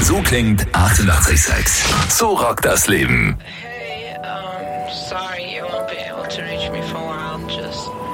So klingt 88,6. So rockt das Leben. Hey, sorry you won't be able to reach me for a while. Just